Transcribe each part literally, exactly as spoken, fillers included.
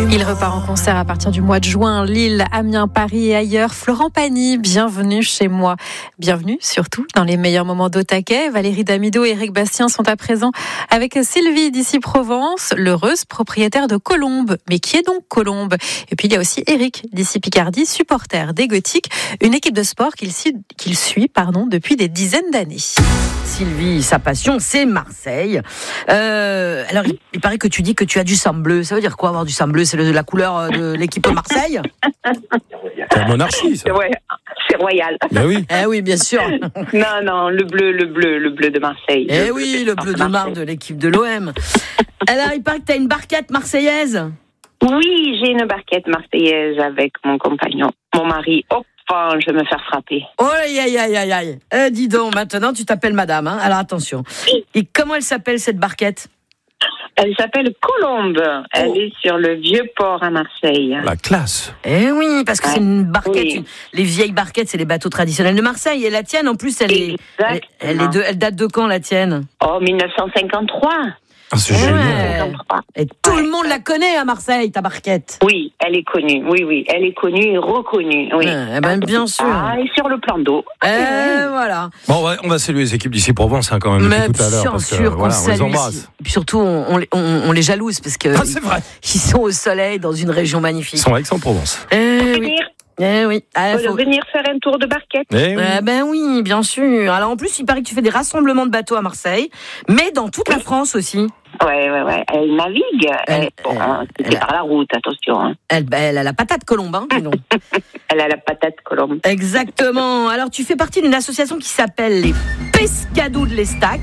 Il repart en concert à partir du mois de juin, Lille, Amiens, Paris et ailleurs. Florent Pagny, bienvenue chez moi. Bienvenue surtout dans les meilleurs moments d'Au-Taquet. Valérie Damido et Éric Bastien sont à présent avec Sylvie d'ici Provence, l'heureuse propriétaire de Colombe. Mais qui est donc Colombe ? Et puis il y a aussi Éric d'ici Picardie, supporter des Gothiques, une équipe de sport qu'il suit, qu'il suit pardon, depuis des dizaines d'années. Sylvie, sa passion, c'est Marseille. Euh, alors, il, il paraît que tu dis que tu as du sang bleu. Ça veut dire quoi, avoir du sang bleu ? C'est le, la couleur de l'équipe Marseille ? C'est la monarchie, ça. Ouais, c'est royal. Ben oui. Eh oui, bien sûr. Non, non, le bleu, le bleu, le bleu de Marseille. Eh le oui, bleu le bleu de Marseille de l'équipe de l'O M. Alors, il paraît que tu as une barquette marseillaise ? Oui, j'ai une barquette marseillaise avec mon compagnon, mon mari. Hop, je vais me faire frapper. Oh, aïe, aïe, aïe, aïe, aïe. Eh, dis donc, maintenant, tu t'appelles madame, hein ? Alors, attention. Et comment elle s'appelle, cette barquette ? Elle s'appelle Colombe. Elle oh. est sur le Vieux-Port à Marseille. La classe. Eh oui, parce que ouais. c'est une barquette. Oui. Une... Les vieilles barquettes, c'est les bateaux traditionnels de Marseille. Et la tienne, en plus, elle, est... elle, elle, est de... elle date de quand, la tienne ? Oh, dix-neuf cent cinquante-trois. Ah, c'est ouais. génial. Et tout ouais. le monde la connaît à Marseille, ta barquette. Oui, elle est connue. Oui, oui, elle est connue et reconnue. Oui. Eh ben, bien sûr. Ah, et sur le plan d'eau. Eh okay. voilà. Bon, on va, on va saluer les équipes d'ici Provence hein, quand même Mais depuis tout à l'heure. Bien parce sûr que, qu'on voilà, salue. on les embrasse. Et puis surtout, on, on, on, on les jalouse parce que ah, c'est vrai. Ils sont au soleil dans une région magnifique. Ils sont à Aix-en-Provence. Eh oui. Eh oui. Ah, faut... venir faire un tour de barquette. Eh oui. Eh ben oui, bien sûr. Alors en plus, il paraît que tu fais des rassemblements de bateaux à Marseille, mais dans toute la France aussi. Ouais, ouais, ouais. Elle navigue. Elle, elle, bon, elle, c'est elle par a... la route, attention. Hein. Elle, ben, elle a la patate Colombe, hein, dis donc. Elle a la patate Colombe. Exactement. Alors, tu fais partie d'une association qui s'appelle les Pescadous de l'Estac.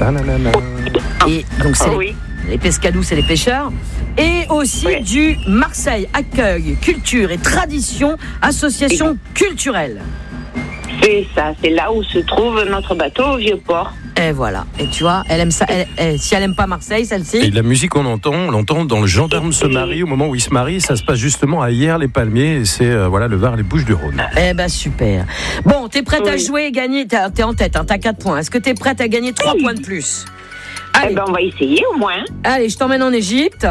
Et donc, c'est oh, oui. les, les Pescadous, c'est les pêcheurs. Et aussi oui. du Marseille Accueil, Culture et Tradition, association et... culturelle. C'est ça, c'est là où se trouve notre bateau au Vieux-Port. Et voilà. Et tu vois, elle aime ça. Elle, elle, si elle aime pas Marseille, celle-ci. Et la musique qu'on entend, on l'entend dans Le Gendarme se marie, au moment où il se marie. Ça se passe justement à Hyères-les-Palmiers. Et c'est euh, voilà, le Var, les Bouches-du-Rhône. Eh ben super. Bon, t'es prête oui. à jouer et gagner. T'es, t'es en tête, hein, t'as quatre points. Est-ce que t'es prête à gagner trois oui. points de plus ? Allez. Eh ben on va essayer au moins. Allez, je t'emmène en Égypte.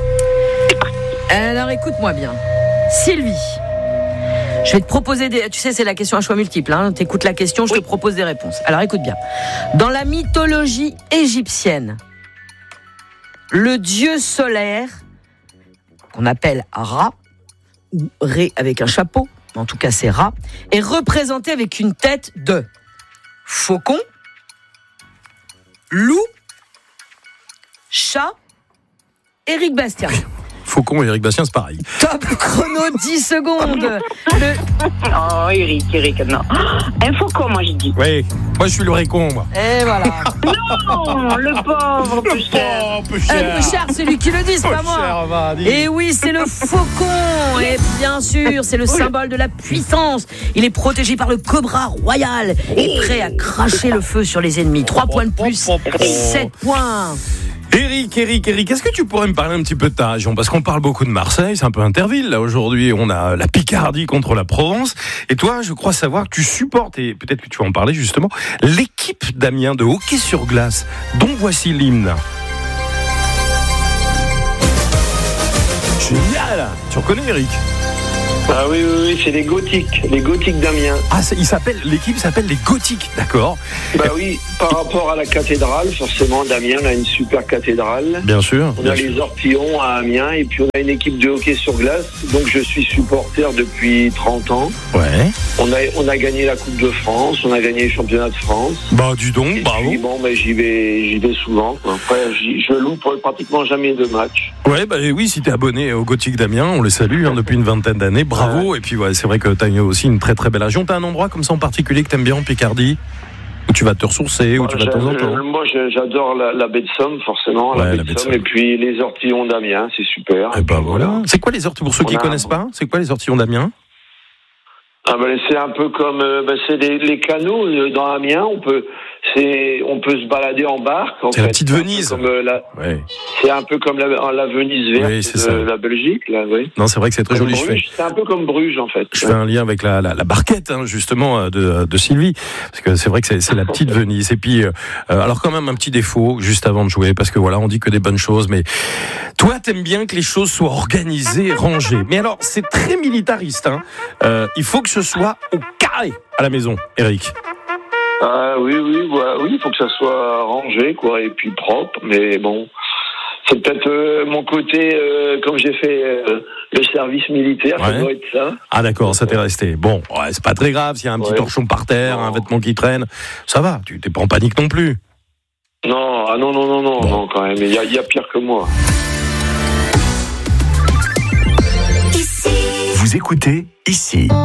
Alors écoute-moi bien. Sylvie. Je vais te proposer des... Tu sais, c'est la question à choix multiple. Hein. Tu écoutes la question, je oui. te propose des réponses. Alors, écoute bien. Dans la mythologie égyptienne, le dieu solaire, qu'on appelle Ra, ou Ré avec un chapeau, en tout cas c'est Ra, est représenté avec une tête de faucon, loup, chat, Éric Bastien. Faucon et Éric Bastien, c'est pareil. Top chrono, dix secondes. Le... Oh, Éric, Éric, non. Un faucon, moi, je dis. Oui, moi, je suis le récon, moi. Et voilà. Non, le pauvre, peu cher. Oh, peu cher. Un peu cher, c'est lui qui le dit, c'est pas moi. Cher, va, et oui, c'est le faucon. Et bien sûr, c'est le symbole de la puissance. Il est protégé par le cobra royal et prêt à cracher le feu sur les ennemis. Trois points de plus, sept points. Éric, Éric, Éric, est-ce que tu pourrais me parler un petit peu de ta région ? Parce qu'on parle beaucoup de Marseille, c'est un peu Interville. Là, aujourd'hui, on a la Picardie contre la Provence. Et toi, je crois savoir que tu supportes, et peut-être que tu vas en parler justement, l'équipe d'Amiens de hockey sur glace, dont voici l'hymne. Génial ! Tu reconnais, Éric ? Ah oui, oui, oui, c'est les Gothiques, les Gothiques d'Amiens. Ah, il s'appelle, l'équipe s'appelle les Gothiques, d'accord. Bah oui, par rapport à la cathédrale, forcément, d'Amiens, on a une super cathédrale. Bien sûr. On bien a sûr. les Ortillons à Amiens, et puis on a une équipe de hockey sur glace, donc je suis supporter depuis trente ans. Ouais. On a, on a gagné la Coupe de France, on a gagné les championnats de France. Bah, dis donc, et bravo. Puis, bon, bah, j'y vais, j'y vais souvent, quoi. Après, j'y, je loupe pratiquement jamais de match. Ouais, bah oui, si t'es abonné aux Gothiques d'Amiens, on les salue hein, depuis une vingtaine d'années, bravo. Ouais. Et puis, ouais, c'est vrai que t'as aussi une très très belle région. T'as un endroit comme ça en particulier que t'aimes bien en Picardie ? Où tu vas te ressourcer, où tu vas de temps en temps ? Moi, j'adore la, la baie de Somme, forcément. Ouais, la baie la de baie de Somme. Somme. Et puis les Ortillons d'Amiens, c'est super. Et, et ben voilà. voilà. C'est quoi les Ortillons ? Pour ceux on qui ne connaissent un... pas, c'est quoi les Ortillons d'Amiens ? Ah ben, c'est un peu comme euh, ben, c'est les, les canaux dans Amiens. On peut, c'est, on peut se balader en barque. En c'est fait. la petite C'est Venise. Comme, euh, la, Ouais. c'est un peu comme la, la Venise verte Oui, c'est de ça. la Belgique, là, oui. Non, c'est vrai que c'est très Comme joli. Je fais, Bruges, c'est un peu comme Bruges, en fait. je fais un lien avec la, la, la barquette, hein, justement, de, de Sylvie. Parce que c'est vrai que c'est, c'est la petite Venise. Et puis, euh, alors quand même un petit défaut, juste avant de jouer, parce que voilà, on dit que des bonnes choses, mais toi, t'aimes bien que les choses soient organisées, rangées. Mais alors, c'est très militariste, hein. Euh, il faut que ce soit au carré à la maison, Eric. Ah oui, oui, ouais, oui, il faut que ça soit rangé, quoi, et puis propre, mais bon, c'est peut-être euh, mon côté, euh, comme j'ai fait euh, le service militaire, ça Ouais. doit être ça. Ah d'accord, ça t'est resté. Bon, ouais, c'est pas très grave, s'il y a un petit Ouais. torchon par terre, Non. un vêtement qui traîne, ça va, tu t'es pas en panique non plus. Non, ah non, non, non, non, Bon. non, quand même, il y a, il y a pire que moi. Vous écoutez ici.